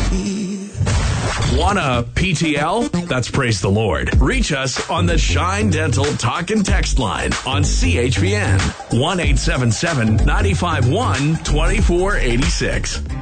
Wanna PTL? That's praise the Lord. Reach us on the Shine Dental talk and text line on CHPN 1-877-951-2486.